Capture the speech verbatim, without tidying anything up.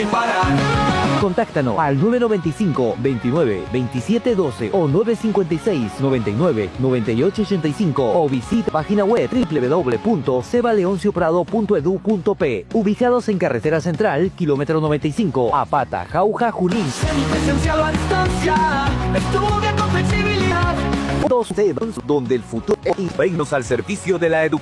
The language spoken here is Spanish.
sin parar. Contáctanos al nueve nueve cinco, veintinueve, veintisiete doce o nueve cinco seis, noventa y nueve, noventa y ocho ochenta y cinco o visita página web doble u doble u doble u punto sebaleoncioprado punto edu punto pe. Ubicados en Carretera Central, kilómetro noventa y cinco, Apata, Jauja, Junín. Semipresencial o a distancia, estudia con flexibilidad. Dos dedos donde el futuro y reinos al servicio de la educación.